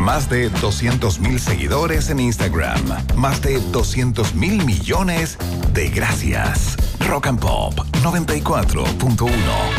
Más de 200,000 seguidores en Instagram. Más de 200,000 millones de gracias. Rock and Pop 94.1.